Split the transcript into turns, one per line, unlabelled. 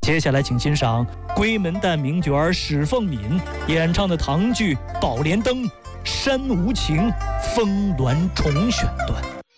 接下来请欣赏闺门旦名角史凤敏演唱的唐剧《宝莲灯·山无情·峰峦重》选段。